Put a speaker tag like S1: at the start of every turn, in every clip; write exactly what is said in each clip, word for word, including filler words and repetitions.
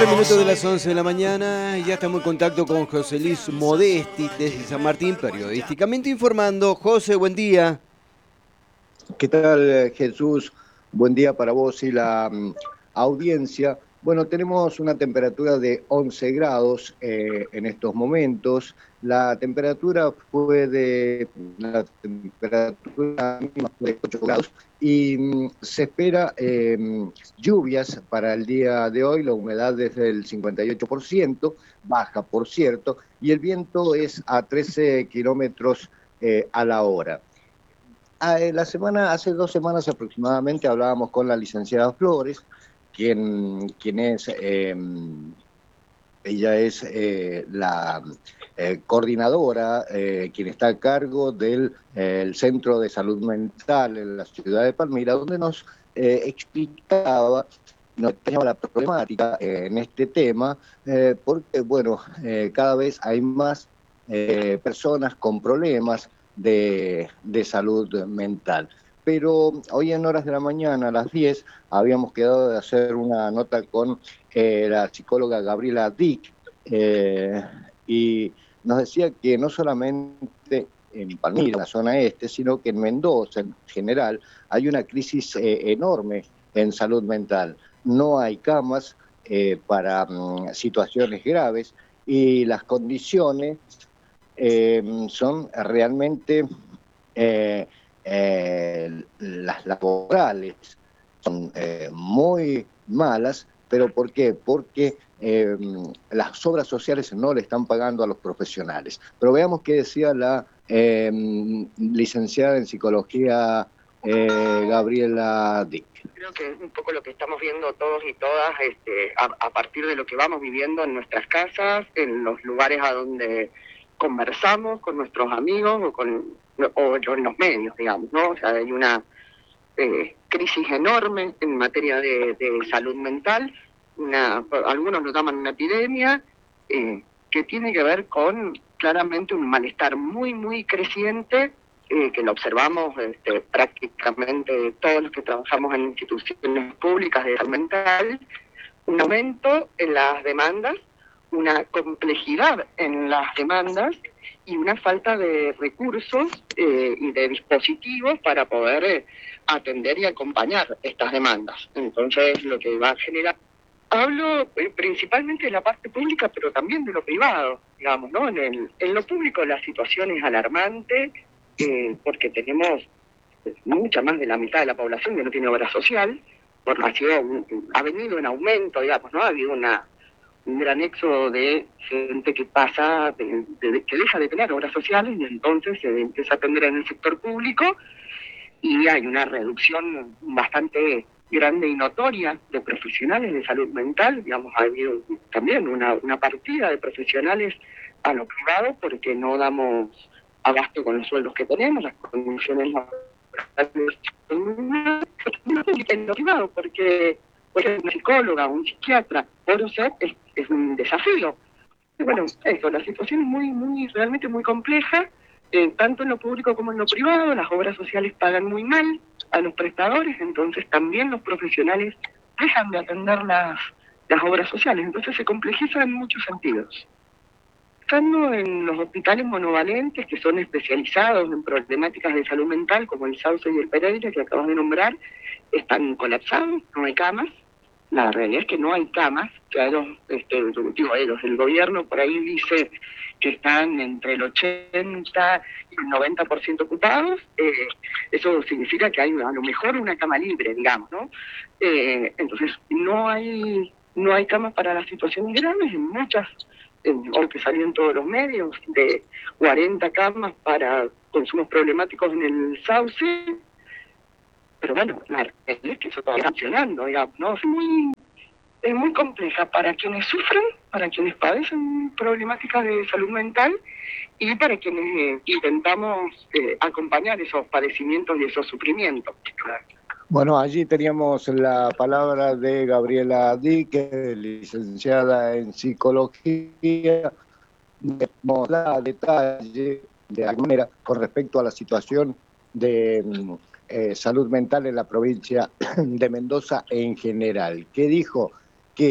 S1: Nueve minutos de las once de la mañana, ya estamos en contacto con José Luis Modesti desde San Martín, periodísticamente informando. José, buen día.
S2: ¿Qué tal, Jesús? Buen día para vos y la um, audiencia. Bueno, tenemos una temperatura de once grados eh, en estos momentos. La temperatura fue de la temperatura mínima fue de ocho grados y um, se espera eh, lluvias para el día de hoy. La humedad es del cincuenta y ocho por ciento, baja, por cierto, y el viento es a trece kilómetros eh, a la hora. La semana, hace dos semanas aproximadamente hablábamos con la licenciada Flores, quien, quien es, eh, ella es eh, la eh, coordinadora, eh, quien está a cargo del eh, Centro de Salud Mental en la ciudad de Palmira, donde nos eh, explicaba, nos explicaba la problemática eh, en este tema, eh, porque, bueno, eh, cada vez hay más eh, personas con problemas De, de salud mental. Pero hoy en horas de la mañana, a las diez, habíamos quedado de hacer una nota con eh, la psicóloga Gabriela Dick, eh, y nos decía que no solamente en Palmira, en la zona este, sino que en Mendoza, en general, hay una crisis eh, enorme en salud mental. No hay camas eh, para um, situaciones graves y las condiciones Eh, son realmente eh, eh, las laborales, son eh, muy malas, pero ¿por qué? Porque eh, las obras sociales no le están pagando a los profesionales. Pero veamos qué decía la eh, licenciada en psicología eh, Gabriela Dick.
S3: Creo que es un poco lo que estamos viendo todos y todas este, a, a partir de lo que vamos viviendo en nuestras casas, en los lugares a donde conversamos con nuestros amigos o, con, o en los medios, digamos, ¿no? O sea, hay una eh, crisis enorme en materia de, de salud mental, una, algunos lo llaman una epidemia, eh, que tiene que ver con claramente un malestar muy, muy creciente, eh, que lo observamos este, prácticamente todos los que trabajamos en instituciones públicas de salud mental, un aumento en las demandas, una complejidad en las demandas y una falta de recursos eh, y de dispositivos para poder eh, atender y acompañar estas demandas. Entonces, lo que va a generar... Hablo eh, principalmente de la parte pública, pero también de lo privado, digamos, ¿no? En, el, en lo público la situación es alarmante eh, porque tenemos mucha más de la mitad de la población que no tiene obra social, por ha, sido, ha venido en aumento, digamos, ¿no? Ha habido una... un gran éxodo de gente que pasa, de, de, que deja de tener obras sociales y entonces se empieza a atender en el sector público y hay una reducción bastante grande y notoria de profesionales de salud mental. Digamos, ha habido también una, una partida de profesionales a lo privado porque no damos abasto con los sueldos que tenemos, las condiciones laborales en lo privado, porque porque una psicóloga, un psiquiatra, por ser es, es un desafío. Y bueno, eso, la situación es muy, muy, realmente muy compleja, eh, tanto en lo público como en lo privado. Las obras sociales pagan muy mal a los prestadores, entonces también los profesionales dejan de atender las, las obras sociales, entonces se complejiza en muchos sentidos. Estando en los hospitales monovalentes, que son especializados en problemáticas de salud mental, como el Sauce y el Pereira, que acabas de nombrar, están colapsados, no hay camas. La realidad es que no hay camas, claro, este, digo, ellos, el gobierno por ahí dice que están entre el ochenta y el noventa por ciento ocupados, eh, eso significa que hay a lo mejor una cama libre, digamos, ¿no? Eh, entonces, no hay, no hay camas para las situaciones graves, en muchas, o que salían todos los medios, de cuarenta camas para consumos problemáticos en el Sauce. Pero bueno, la realidad es que eso está funcionando, digamos, ¿no? Es muy, es muy compleja para quienes sufren, para quienes padecen problemáticas de salud mental y para quienes eh, intentamos eh, acompañar esos padecimientos y esos sufrimientos.
S2: Bueno, allí teníamos la palabra de Gabriela Dick, licenciada en psicología, nos da detalle de alguna manera con respecto a la situación de eh, salud mental en la provincia de Mendoza en general, que dijo que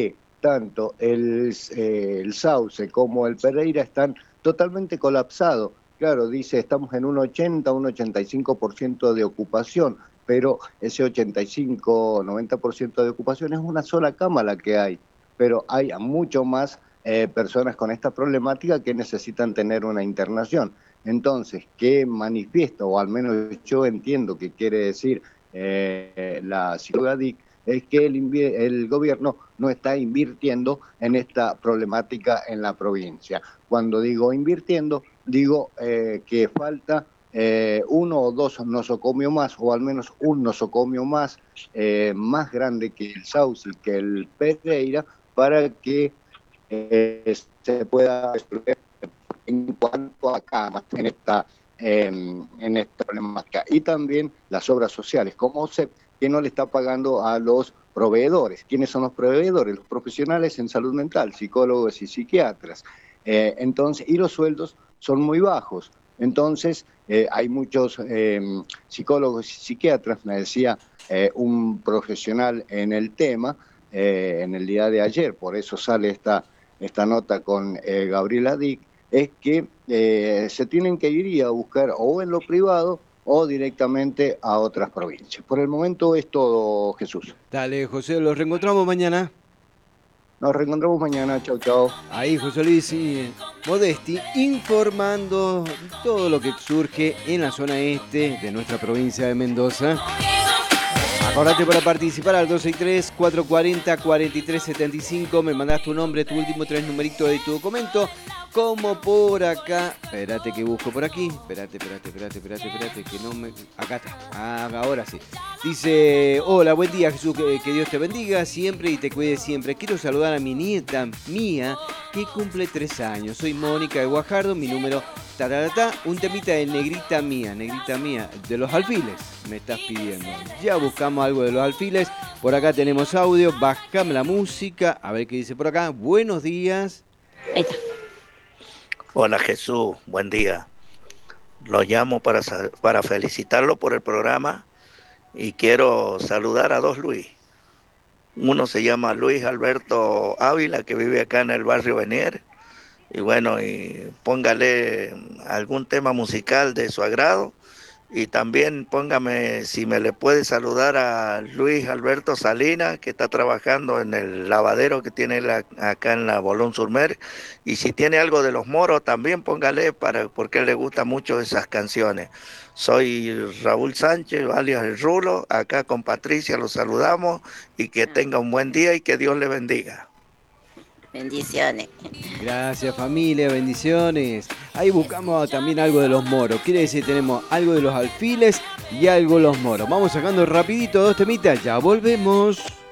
S2: tanto el, eh, el Sauce como el Pereira están totalmente colapsados. Claro, dice, estamos en un ochenta, un ochenta y cinco por ciento de ocupación, pero ese ochenta y cinco, noventa por ciento de ocupación es una sola cama la que hay, pero hay mucho más eh, personas con esta problemática que necesitan tener una internación. Entonces, ¿qué manifiesta, o al menos yo entiendo que quiere decir eh, la psicóloga Dick, es que el, el gobierno no está invirtiendo en esta problemática en la provincia? Cuando digo invirtiendo, digo eh, que falta eh, uno o dos nosocomios más, o al menos un nosocomio más, eh, más grande que el Sauce y que el Pereira, para que eh, se pueda resolver en cuanto a camas en esta, eh, en esta problemática. Y también las obras sociales, como se que no le está pagando a los proveedores. ¿Quiénes son los proveedores? Los profesionales en salud mental, psicólogos y psiquiatras. Eh, entonces, y los sueldos son muy bajos. Entonces, eh, hay muchos eh, psicólogos y psiquiatras, me decía eh, un profesional en el tema, eh, en el día de ayer, por eso sale esta, esta nota con eh, Gabriela Dick, es que eh, se tienen que ir a buscar o en lo privado o directamente a otras provincias. Por el momento es todo, Jesús.
S1: Dale, José, los reencontramos mañana.
S2: Nos reencontramos mañana, chau, chau.
S1: Ahí José Luis y Modesti informando todo lo que surge en la zona este de nuestra provincia de Mendoza. Acordate para participar al dos seis tres, cuatro cuatro cero, cuatro tres siete cinco. Me mandás tu nombre, tu último tres numeritos de tu documento. Como por acá. Espérate que busco por aquí. Espérate, espérate, espérate, espérate, espérate. Que no me. Acá está. Ah, ahora sí. Dice: hola, buen día, Jesús. Que, que Dios te bendiga siempre y te cuide siempre. Quiero saludar a mi nieta Mía, que cumple tres años. Soy Mónica de Guajardo. Mi número. Taratata, un temita de Negrita Mía, Negrita Mía, de los alfiles, me estás pidiendo. Ya buscamos algo de los alfiles. Por acá tenemos audio, bajame la música, a ver qué dice por acá. Buenos días.
S4: Ahí está.
S5: Hola Jesús, buen día. Lo llamo para, para felicitarlo por el programa y quiero saludar a dos Luis. Uno se llama Luis Alberto Ávila, que vive acá en el barrio Benier. Y bueno, y póngale algún tema musical de su agrado. Y también póngame, si me le puede saludar a Luis Alberto Salinas, que está trabajando en el lavadero que tiene la, acá en la Bolón Surmer. Y si tiene algo de los Moros, también póngale, para, porque a él le gustan mucho esas canciones. Soy Raúl Sánchez, alias El Rulo, acá con Patricia los saludamos y que tenga un buen día y que Dios le bendiga.
S4: Bendiciones.
S1: Gracias familia, bendiciones. Ahí buscamos también algo de los Moros. Quiere decir, tenemos algo de los alfiles y algo de los Moros. Vamos sacando rapidito dos temitas, ya volvemos.